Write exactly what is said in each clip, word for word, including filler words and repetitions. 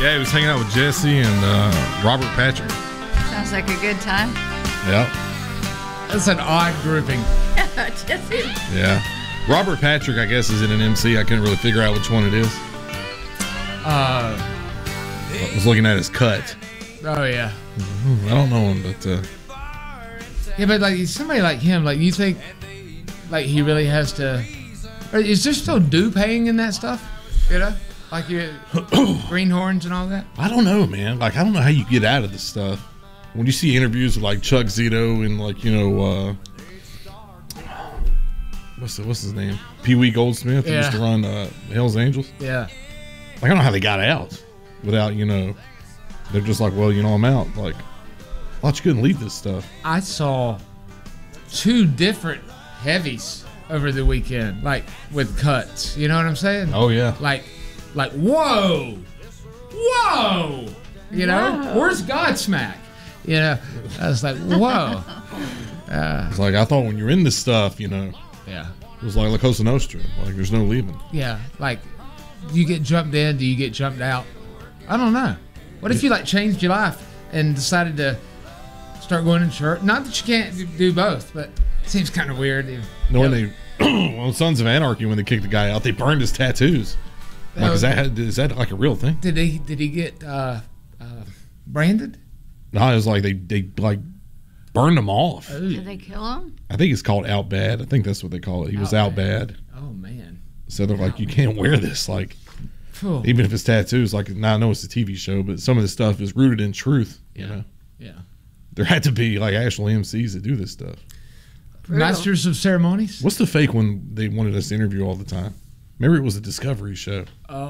Yeah, he was hanging out with Jesse and uh, Robert Patrick. Sounds like a good time. Yep. That's an odd grouping. Jesse. Yeah. Robert Patrick, I guess, is in an M C. I couldn't really figure out which one it is. Uh, I was looking at his cut. oh, yeah. I don't know him, but... Uh, Yeah, but like somebody like him, like you think, like he really has to. Or is there still due paying in that stuff? You know, like you greenhorns and all that. I don't know, man. Like, I don't know how you get out of this stuff. When you see interviews with like Chuck Zito and like you know, uh, what's the, what's his name? Pee Wee Goldsmith, who Yeah. used to run uh, Hell's Angels. Yeah. Like, I don't know how they got out without you know. They're just like, well, you know, I'm out. Like, I thought you couldn't leave this stuff. I saw two different heavies over the weekend, like with cuts. You know what I'm saying? Oh yeah. Like, like whoa, whoa. You know, Whoa. where's Godsmack? You know, I was like, whoa. Uh, It's like I thought when you're in this stuff, you know, yeah. it was like La Cosa Nostra. Like there's no leaving. Yeah, like, do you get jumped in? Do you get jumped out? I don't know. What if you like changed your life and decided to start going to church? Not that you can't do both, but it seems kind of weird. If, No, when you know, they, well, Sons of Anarchy, when they kicked the guy out, they burned his tattoos. Like, is that is that like a real thing? did he did he get uh, uh, branded? No, it was like they they like burned them off. Did they kill him? I think it's called out bad. I think that's what they call it. He was Out out bad. Oh man. So they're like, you can't wear this. Like, Phew. even if it's tattoos. Like, now I know it's a T V show, but some of this stuff is rooted in truth. You Yeah. know, Yeah. there had to be like actual M Cs that do this stuff. Brutal. Masters of ceremonies. What's the fake one they wanted us to interview all the time? Remember, it was a Discovery show.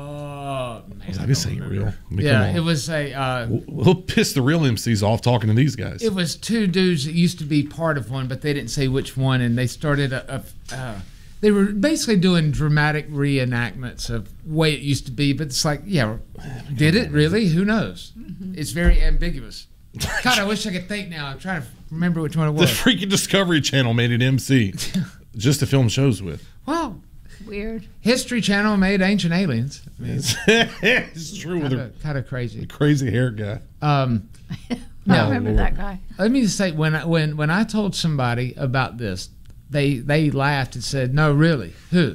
Oh man. I was like, this ain't real. I mean, Yeah, come on. it was a. Uh, We'll, we'll piss the real M Cs off talking to these guys. It was two dudes that used to be part of one, but they didn't say which one, and they started a. a uh, they were basically doing dramatic reenactments of way it used to be, but it's like, yeah, did it really? Who knows? It's very ambiguous. God, I wish I could think now. I'm trying to remember which one it The was. freaking Discovery Channel made an M C just to film shows with. Well, Weird. History Channel made Ancient Aliens. I mean, it's It's true with kind a of, kind of crazy. crazy hair guy. Um, I No, remember Lord. that guy. let me just say, when I, when when I told somebody about this, they they laughed and said, "No, really, who?"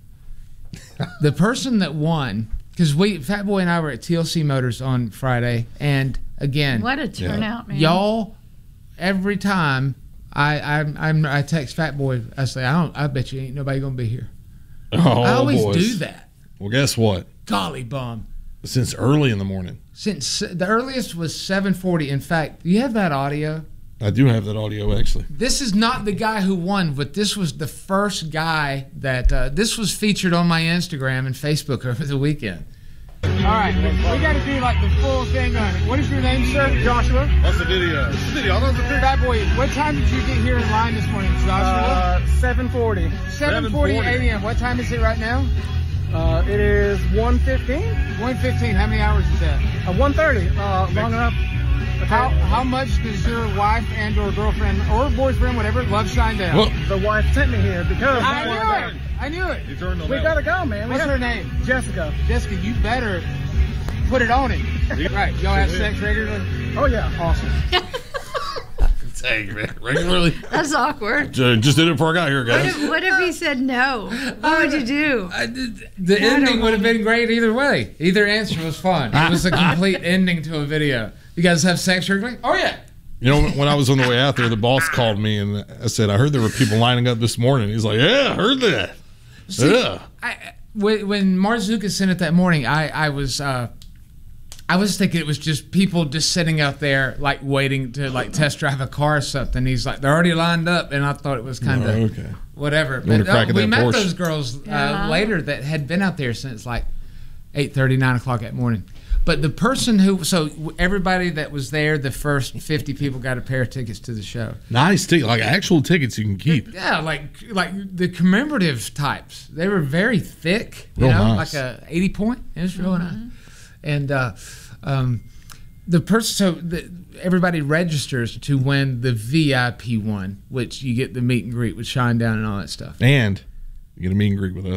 The person that won, because we Fat Boy and I were at T L C Motors on Friday, and again, What a turnout, man. y'all, every time I I'm, I'm I text Fat Boy, I say, "I don't, I bet you ain't nobody gonna be here." Oh, I always boys. do that. Well, guess what? Golly bum. Since early in the morning. Since the earliest was seven forty. In fact, do you have that audio? I do have that audio, actually. This is not the guy who won, but this was the first guy that uh, this was featured on my Instagram and Facebook over the weekend. All right, we got to do like the full thing on it. What is your name, sir? Joshua. What's the video? What's the video? Bad boy, what time did you get here in line this morning, Joshua? Uh, seven forty. seven forty a.m. What time is it right now? Uh, it is one fifteen. one fifteen. How many hours is that? Uh, one thirty. Uh, long enough. Okay. How how much does your wife and or girlfriend or boyfriend, whatever, love Shinedown? Well, The wife sent me here because I knew it. I knew it. we gotta go, man. We What's gotta, her name? Jessica. Jessica, you better put it on him. Right. Y'all have sex regularly? Oh yeah. Awesome. dang, man. Regularly. That's awkward. Ju- Just did it before I got here, What guys. if, what if he said no? What would you do? I did- the ending would have been great either way. Either answer was fun. It was a complete ending to a video. You guys have sex regularly? Oh, yeah. You know, when I was on the way out there, the boss called me and I said, I heard there were people lining up this morning. He's like, yeah, I heard that. See, yeah. I, when when Marzuka sent it that morning, I, I was uh, I was thinking it was just people just sitting out there like waiting to like test drive a car or something. He's like, they're already lined up, and I thought it was kind of Oh, okay. whatever. wanna But crack uh, at we that met Porsche. those girls uh, Yeah. later that had been out there since like eight thirty, nine o'clock that morning. But the person who, so everybody that was there, the first fifty people got a pair of tickets to the show. Nice ticket, like actual tickets you can keep. Yeah, like like the commemorative types. They were very thick, you Real know, nice. like a eighty point. It was really nice. And uh, um, the person, so the, everybody registers to win the V I P one, which you get the meet and greet with Shinedown and all that stuff. And you get a meet and greet with us.